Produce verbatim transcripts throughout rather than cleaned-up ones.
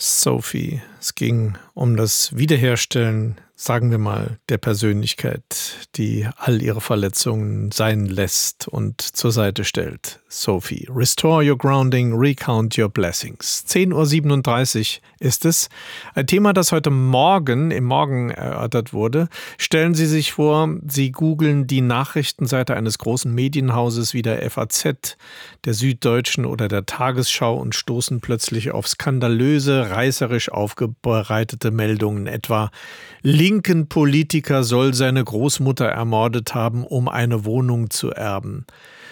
Sophie. Es ging um das Wiederherstellen, sagen wir mal, der Persönlichkeit, die all ihre Verletzungen sein lässt und zur Seite stellt. Sophie. Restore your grounding, recount your blessings. zehn Uhr siebenunddreißig ist es. Ein Thema, das heute Morgen, im Morgen erörtert wurde. Stellen Sie sich vor, Sie googeln die Nachrichtenseite eines großen Medienhauses wie der F A Z, der Süddeutschen oder der Tagesschau und stoßen plötzlich auf skandalöse, reißerisch aufbereitete Meldungen, etwa linken Politiker soll seine Großmutter ermordet haben, um eine Wohnung zu erben.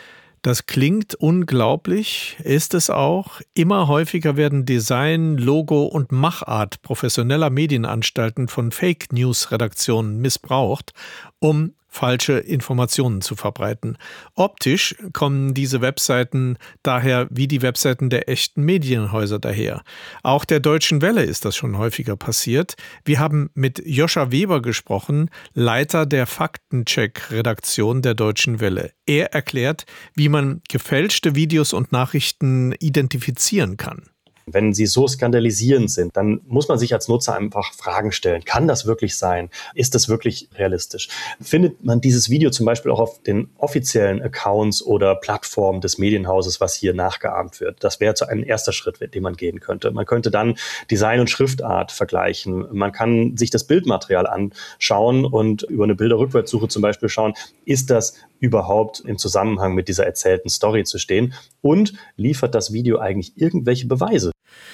Das klingt unglaublich, ist es auch. Immer häufiger werden Design, Logo und Machart professioneller Medienanstalten von Fake-News-Redaktionen missbraucht, um falsche Informationen zu verbreiten. Optisch kommen diese Webseiten daher wie die Webseiten der echten Medienhäuser daher. Auch der Deutschen Welle ist das schon häufiger passiert. Wir haben mit Joscha Weber gesprochen, Leiter der Faktencheck-Redaktion der Deutschen Welle. Er erklärt, wie man gefälschte Videos und Nachrichten identifizieren kann. Wenn sie so skandalisierend sind, dann muss man sich als Nutzer einfach Fragen stellen. Kann das wirklich sein? Ist das wirklich realistisch? Findet man dieses Video zum Beispiel auch auf den offiziellen Accounts oder Plattformen des Medienhauses, was hier nachgeahmt wird? Das wäre so ein erster Schritt, den man gehen könnte. Man könnte dann Design und Schriftart vergleichen. Man kann sich das Bildmaterial anschauen und über eine Bilderrückwärtssuche zum Beispiel schauen, ist das überhaupt im Zusammenhang mit dieser erzählten Story zu stehen und liefert das Video eigentlich irgendwelche Beweise?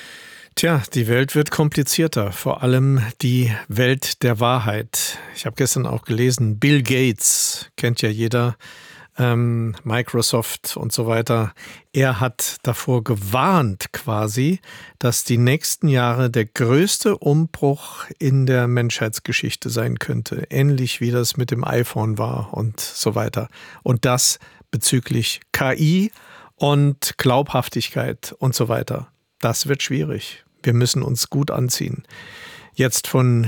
Tja, die Welt wird komplizierter, vor allem die Welt der Wahrheit. Ich habe gestern auch gelesen, Bill Gates, kennt ja jeder, ähm, Microsoft und so weiter. Er hat davor gewarnt quasi, dass die nächsten Jahre der größte Umbruch in der Menschheitsgeschichte sein könnte. Ähnlich wie das mit dem iPhone war und so weiter. Und das bezüglich K I und Glaubhaftigkeit und so weiter. Das wird schwierig. Wir müssen uns gut anziehen. Jetzt von,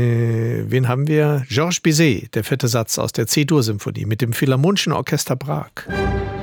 äh, wen haben wir? Georges Bizet, der vierte Satz aus der C-Dur-Symphonie mit dem Philharmonischen Orchester Prag.